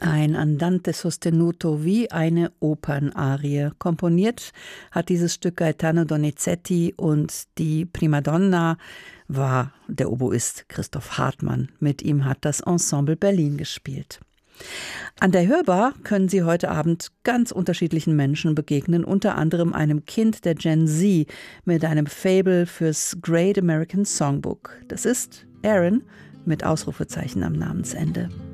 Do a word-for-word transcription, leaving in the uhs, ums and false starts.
Ein Andante sostenuto wie eine Opernarie. Komponiert hat dieses Stück Gaetano Donizetti und die Primadonna war der Oboist Christoph Hartmann. Mit ihm hat das Ensemble Berlin gespielt. An der Hörbar können Sie heute Abend ganz unterschiedlichen Menschen begegnen, unter anderem einem Kind der Gen Z mit einem Faible fürs Great American Songbook. Das ist Aaron mit Ausrufezeichen am Namensende.